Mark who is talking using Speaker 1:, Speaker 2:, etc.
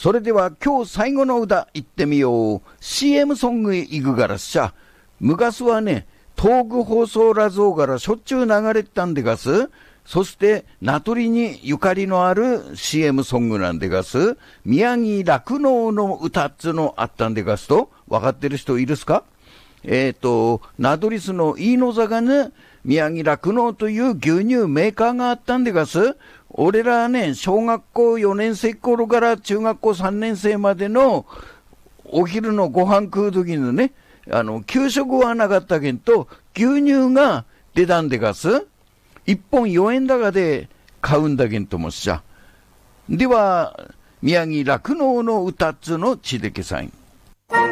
Speaker 1: それでは今日最後の歌行ってみよう。CM ソング行くからっしゃ。昔はね、東具放送ラジオからしょっちゅう流れてたんでがす。そして名取にゆかりのある CM ソングなんでがす。宮城酪農の歌っつのあったんでがすと、分かってる人いるっすか？名取市の飯野坂ね、宮城酪農という牛乳メーカーがあったんでがす。俺らね、小学校4年生頃から中学校3年生までのお昼のご飯食う時のね、給食はなかったけんと、牛乳が出たんでがす。1本4円高で買うんだけんともっしゃ。では、宮城酪農の歌っつのちでけさん。